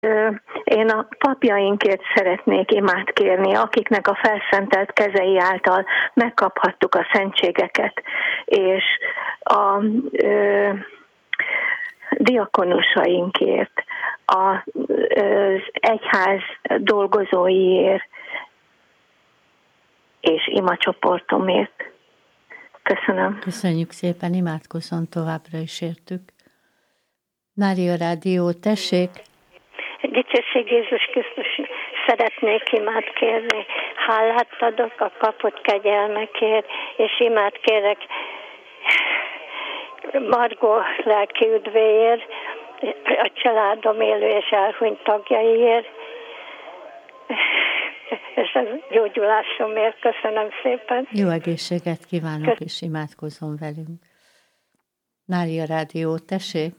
Én a papjainkért szeretnék imát kérni, akiknek a felszentelt kezei által megkaphattuk a szentségeket, és a diakonusainkért, az egyház dolgozóiért, és imacsoportomért. Köszönöm. Köszönjük szépen, imádkozzon továbbra is értük. Mária Rádió, tessék! Dicsőség Jézus Krisztus, szeretnék imát kérni. Hálát adok a kapott kegyelmekért, és imát kérek Margó lelki üdvéért, a családom élő és elhunyt tagjaiért, és a gyógyulásomért. Köszönöm szépen. Jó egészséget kívánok, és imádkozzon velünk. Mária Rádió, tessék!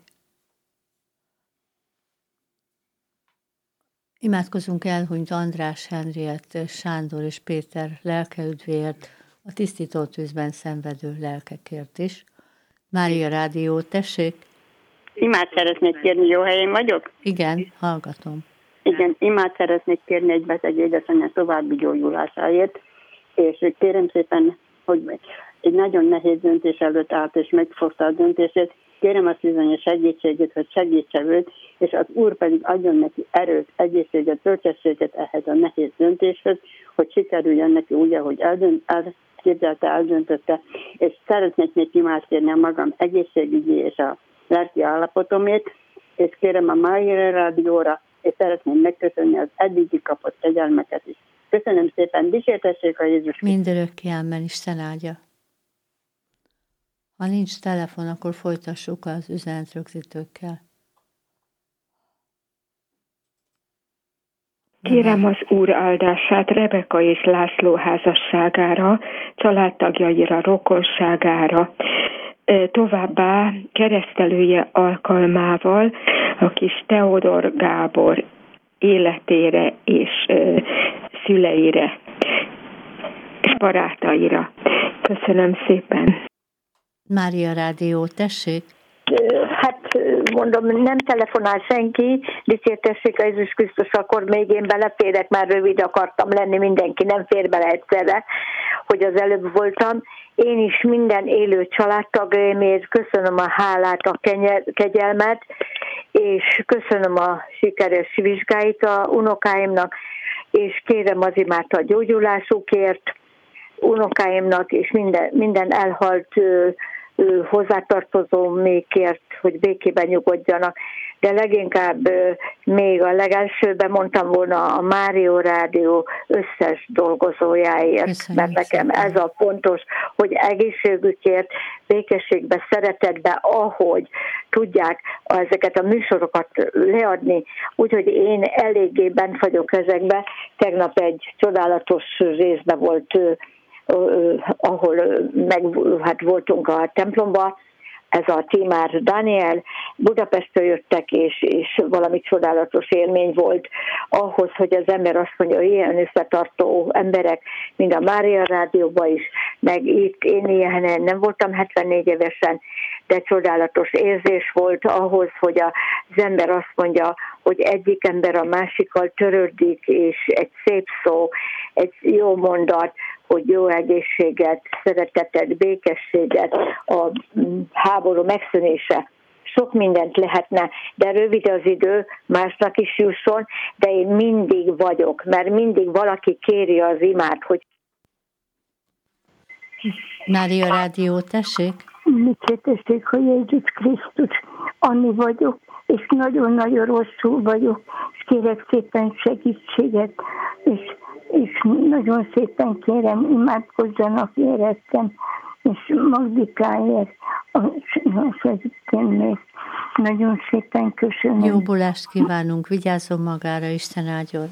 Imádkozunk elhunyt András, Henriett, Sándor és Péter lelkeüdvéért, a tisztító tűzben szenvedő lelkekért is. Mária Rádió, tessék! Imát szeretnék kérni, jó helyen vagyok? Igen, hallgatom. Igen, imát szeretnék kérni egy beteg édesanyja további gyógyulásáért, és kérem szépen, hogy egy nagyon nehéz döntés előtt állt, és megfogta a döntését. Kérem a bizonyos segítségét, hogy segítse őt, és az Úr pedig adjon neki erőt, egészséget, bölcsességet ehhez a nehéz döntéshez, hogy sikerüljön neki úgy, ahogy elképzelte, eldöntötte, és szeretnék még imád kérni a magam egészségügyi és a lelki állapotomért, és kérem a Mária Rádióra, és szeretném megköszönni az eddigi kapott kegyelmeket is. Köszönöm szépen, dicsértessék a Jézus. Mindörökké amen, Isten áldja. Ha nincs telefon, akkor folytassuk az üzenetrögzítőkkel. Kérem az Úr áldását Rebeka és László házasságára, családtagjaira, rokonságára, továbbá keresztelője alkalmával a kis Teodor Gábor életére és szüleire és barátaira. Köszönöm szépen. Mária Rádió, tessék! Hát mondom, nem telefonál senki, dicsértessék a Jézus Krisztus, akkor még én beleférek, már rövid akartam lenni, mindenki nem fér bele egyszerre, hogy az előbb voltam. Én is minden élő családtagjaimért köszönöm a hálát, a kegyelmet, és köszönöm a sikeres vizsgáit a unokáimnak, és kérem az imát a gyógyulásukért, unokáimnak, és minden elhalt hozzátartozómékért, hogy békében nyugodjanak. De leginkább még a legelsőben mondtam volna a Mária Rádió összes dolgozójáért, köszönjük mert nekem szépen. ez a fontos, hogy egészségükért, békességbe, szeretetbe, ahogy tudják ezeket a műsorokat leadni, úgyhogy én eléggé bent vagyok ezekbe. Tegnap egy csodálatos részben volt, ahol voltunk a templomba, ez a Timár Dániel, Budapestről jöttek, és valami csodálatos élmény volt ahhoz, hogy az ember azt mondja, hogy ilyen összetartó emberek, mint a Mária Rádióban is, meg itt én ilyen nem voltam 74 évesen, de csodálatos érzés volt ahhoz, hogy az ember azt mondja, hogy egyik ember a másikkal törődik, és egy szép szó, egy jó mondat, hogy jó egészséget, szeretetet, békességet, a háború megszűnése. Sok mindent lehetne, de rövid az idő, másnak is jusson, de én mindig vagyok, mert mindig valaki kéri az imát, hogy... Mária Rádió, tessék! Dicsértessék a Jézus Krisztus, Anni vagyok, és nagyon-nagyon rosszul vagyok, és kérek szépen segítséget, és nagyon szépen kérem, imádkozzanak érettem, és Magdikáért, a segítségért. Nagyon szépen köszönöm. Jobbulást kívánunk, vigyázzon magára, Isten áldjon.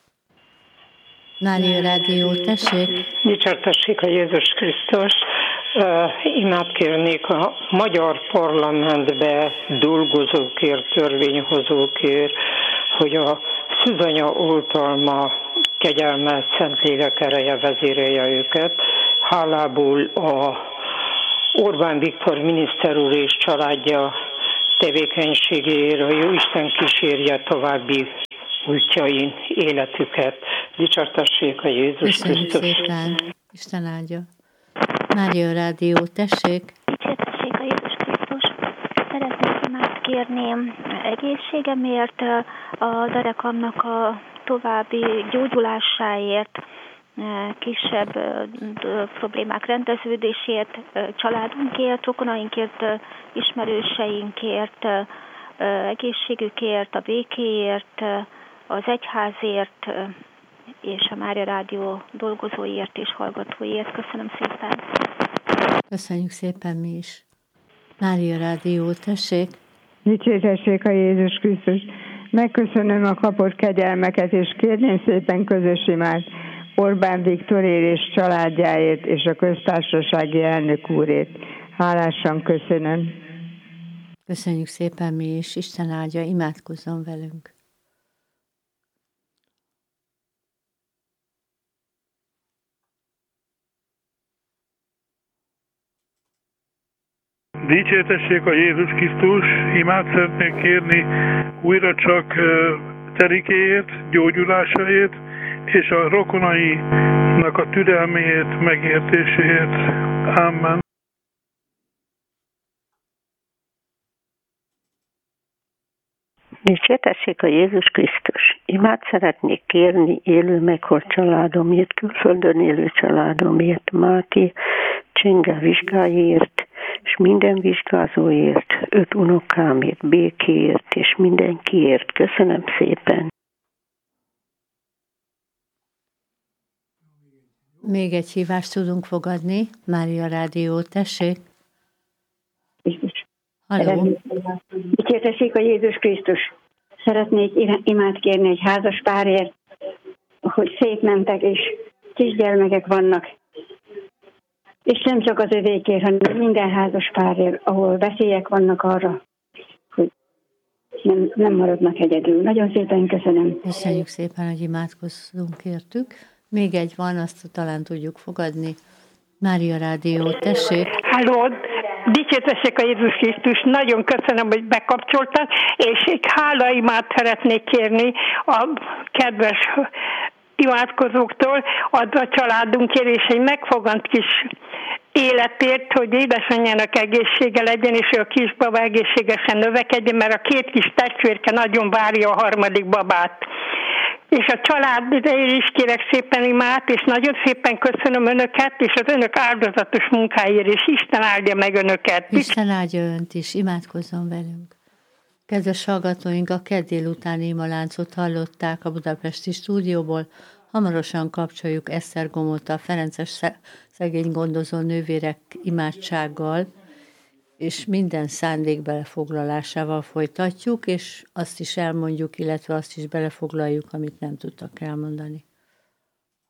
Mária Rádió, tessék! Dicsértessék a Jézus Krisztus! Imát kérnék a magyar parlamentbe dolgozókért, törvényhozókért, hogy a szűzanya oltalma, kegyelme, Szentlélek ereje vezérelje őket. Hálából a Orbán Viktor miniszter úr és családja tevékenységéért, a Jóisten kísérje további útjain életüket. Dicsértessék a Jézus Köszönjük Krisztus. szépen. Isten áldja. Mária Rádió, tessék. Dicsértessék a Jézus Krisztus. Szeretnék imád kérni egészségemért, a derekamnak a további gyógyulásáért, kisebb problémák rendeződésért, családunkért, rokonainkért, ismerőseinkért, egészségükért, a békéért, az egyházért, és a Mária Rádió dolgozóiért és hallgatóiért. Köszönöm szépen. Köszönjük szépen mi is. Mária Rádió, tessék. Dicsértessék a Jézus Krisztus. Megköszönöm a kapott kegyelmeket, és kérném szépen közös imát Orbán Viktorért és családjáért, és a köztársasági elnök úrért. Hálásan köszönöm. Köszönjük szépen mi is. Isten áldja, imádkozzon velünk. Dicsértessék a Jézus Krisztus, imát szeretnék kérni újra csak Terikéért, gyógyulásáért, és a rokonainak a türelméért, megértéséért. Amen. Dicsértessék a Jézus Krisztus. Imát szeretnék kérni élő meghalt családomért, külföldön élő családomért, Máté Csenge vizsgáért, és minden vizsgázóért, 5 unokámért, békéért, és mindenkiért. Köszönöm szépen. Még egy hívást tudunk fogadni. Mária Rádió, tessék. Halló. Dicsértessék a Jézus Krisztus. Szeretnék imát kérni egy házas párért, hogy szétmentek, és kisgyermekek vannak. És nem csak az övékért, hanem minden házas párért, ahol veszélyek vannak arra, hogy nem maradnak egyedül. Nagyon szépen köszönöm. Köszönjük szépen, hogy imádkozzunk értük. Még egy van, azt talán tudjuk fogadni. Mária Rádió, tessék. Halló, dicsértessék a Jézus Krisztus. Nagyon köszönöm, hogy bekapcsoltad, és egy hálaimát szeretnék kérni a kedves imádkozóktól, az a családunkért, és egy megfogant kis életért, hogy édesanyjának egészsége legyen, és ő a kisbaba egészségesen növekedjen, mert a 2 kis testvérke nagyon várja a 3. babát. És a családért is kérek szépen imát, és nagyon szépen köszönöm önöket, és az önök áldozatos munkáért, és Isten áldja meg önöket. Isten áldja önt is, imádkozzon velünk. Kedves hallgatóink, a kedd délutáni imaláncot hallották a budapesti stúdióból. Hamarosan kapcsoljuk Esztergomot a Ferences szegény gondozó nővérek imádsággal, és minden szándék belefoglalásával folytatjuk, és azt is elmondjuk, illetve azt is belefoglaljuk, amit nem tudtak elmondani.